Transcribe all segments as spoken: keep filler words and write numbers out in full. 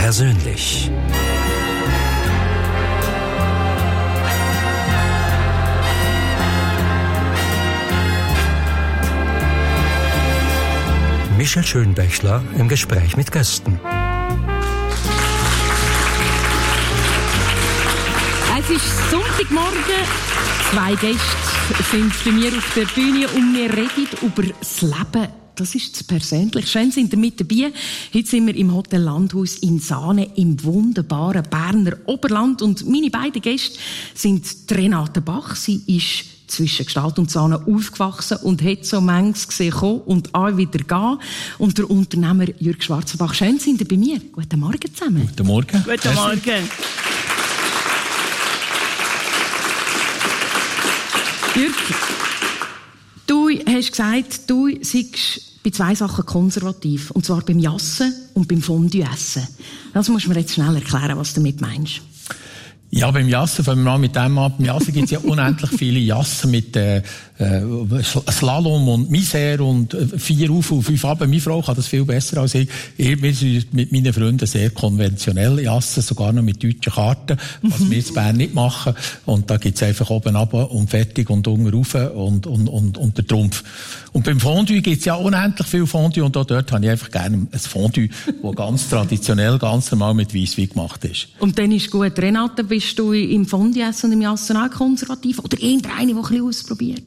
persönlich. Michel Schönbächler im Gespräch mit Gästen. Es ist Sonntagmorgen. Zwei Gäste sind bei mir auf der Bühne und wir reden über das Leben. Das ist das Persönliche. Schön sind ihr mit dabei. Heute sind wir im Hotel Landhaus in Saanen im wunderbaren Berner Oberland. Und meine beiden Gäste sind Renate Bach. Sie ist zwischen Gstaad und Saanen aufgewachsen und hat so manches gesehen kommen und auch wieder gehen. Und der Unternehmer Jürg Schwarzenbach. Schön sind ihr bei mir. Guten Morgen zusammen. Guten Morgen. Guten Morgen. Jürg, du hast gesagt, du seist bei zwei Sachen konservativ. Und zwar beim Jassen und beim Fondue-Essen. Das musst du mir jetzt schnell erklären, was du damit meinst. Ja, beim Jassen, fangen wir an mit dem an. Beim Jassen gibt es ja unendlich viele Jassen mit äh, Slalom und Misère und äh, vier auf und fünf ab. Meine Frau kann das viel besser als ich. ich wir sind mit meinen Freunden sehr konventionell Jassen, sogar noch mit deutschen Karten, was mhm. wir in Bern nicht machen. Und da gibt es einfach oben runter und fertig und unten rauf und, und, und, und der Trumpf. Und beim Fondue gibt es ja unendlich viel Fondue und auch dort habe ich einfach gerne ein Fondue, das ganz traditionell, ganz normal mit Weisswein gemacht ist. Und dann ist gut. Renate, bist du im Fondue-Essen und im Jassen auch konservativ? Oder irgendeine, die ein bisschen ausprobiert?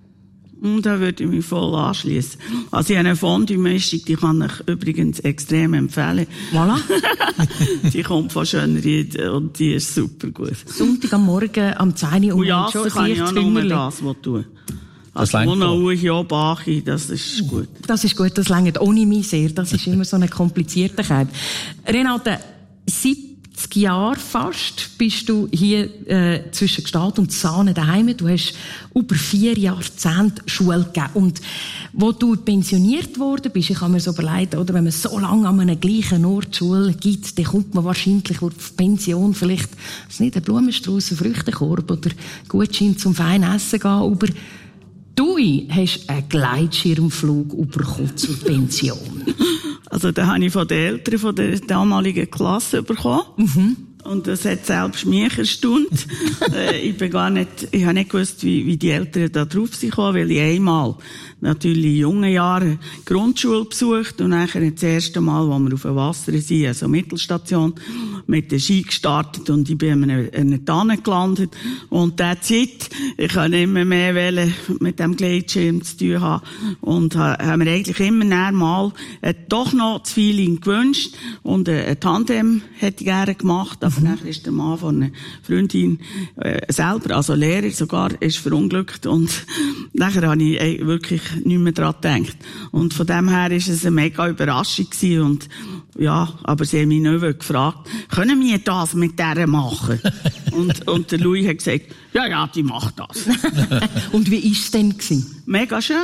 Und da würde ich mich voll anschließen. Also ich habe eine Fondue-Mischung, die kann ich übrigens extrem empfehlen. Voilà. Die kommt von Schönried und die ist super gut. Sonntag am Morgen am zehn Uhr und ja, schon kann ich auch nur das, was tun. Also ohne Uhi, Bachi, das ist gut. Das ist gut, das reicht ohne mich sehr. Das ist immer so eine komplizierte Kette. Renate, siebzig Jahre fast bist du hier äh, zwischen Gstaad und Saanen daheim. Du hast über vier Jahrzehnte Schule gegeben. Und wo du pensioniert worden bist, ich habe mir so überlegt, oder, wenn man so lange an einem gleichen Ort Schule gibt, dann kommt man wahrscheinlich auf Pension vielleicht, das ist nicht ein Blumenstrauß, ein Früchtekorb oder Gutschein zum feinen Essen gehen, aber du hast einen Gleitschirmflug bekommen zur Pension. Also, da habe ich von den Eltern von der damaligen Klasse bekommen. Mhm. Und das hat selbst mich erstaunt. äh, ich bin gar nicht, ich habe nicht gewusst, wie, wie die Eltern da drauf sind gekommen, weil ich einmal natürlich in jungen Jahren Grundschule besucht und nachher das erste Mal, wo wir auf dem Wasser sind, also Mittelstation, mit der Ski gestartet und ich bin an einer Tanne gelandet. Und diese Zeit, ich kann immer mehr wollen, mit dem Gleitschirm zu tun haben. Und ha, haben wir eigentlich immer näher mal äh, doch noch das Feeling gewünscht. Und äh, ein Tandem hätte ich gerne gemacht. Aber mhm. nachher ist der Mann von einer Freundin äh, selber, also Lehrer sogar, ist verunglückt. Und nachher habe ich äh, wirklich nicht mehr daran gedacht. Und von dem her ist es eine mega Überraschung gewesen. Und ja, aber sie haben mich nicht gefragt, können wir das mit der machen? und, und der Louis hat gesagt, ja, ja, die macht das. Und wie war es denn gewesen? Mega schön.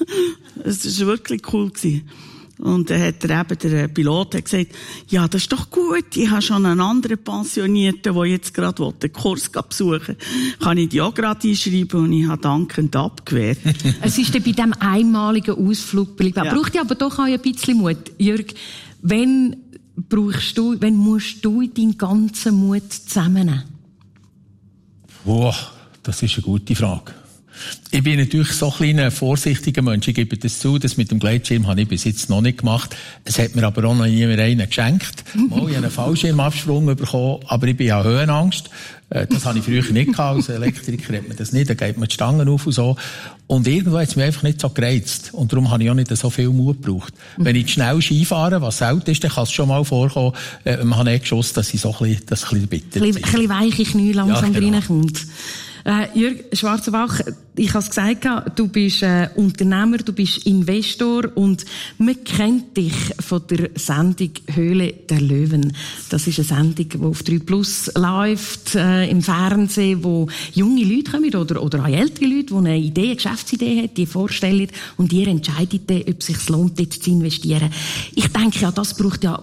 Es war wirklich cool gewesen. Und dann hat er eben, der Pilot hat gesagt, ja, das ist doch gut, ich habe schon einen anderen Pensionierten, der jetzt gerade den Kurs besuchen will. Kann ich die auch gerade einschreiben und ich habe dankend abgewehrt. Es ist dann bei diesem einmaligen Ausflug geblieben. Ja. Braucht ja aber doch auch ein bisschen Mut. Jürg, wenn brauchst du, wenn musst du deinen ganzen Mut zusammennehmen? Boah, das ist eine gute Frage. Ich bin natürlich so ein kleiner, vorsichtiger Mensch. Ich gebe das zu, das mit dem Gleitschirm habe ich bis jetzt noch nicht gemacht. Es hat mir aber auch noch niemand einen geschenkt. Mal, ich habe einen Fallschirmabsprung bekommen, aber ich bin ja Höhenangst. Das habe ich früher nicht gehabt. Als Elektriker hat man das nicht. Da geht man die Stangen auf und so. Und irgendwo hat es mich einfach nicht so gereizt. Und darum habe ich auch nicht so viel Mut gebraucht. Mhm. Wenn ich schnell Ski fahre, was selten ist, dann kann es schon mal vorkommen, äh, man hat nicht geschossen, dass ich so ein bisschen, das ein bisschen bitter bin. Ein bisschen weiche Knie langsam ja, genau. reinkommt. Äh, Jürg Schwarzenbach, ich habe es gesagt, du bist äh, Unternehmer, du bist Investor und man kennt dich von der Sendung Höhle der Löwen. Das ist eine Sendung, die auf drei Plus läuft, äh, im Fernsehen, wo junge Leute kommen oder, oder auch ältere Leute, die eine Idee, eine Geschäftsidee haben, die vorstellen und ihr entscheidet dann, ob es sich lohnt, dort zu investieren. Ich denke ja, das braucht ja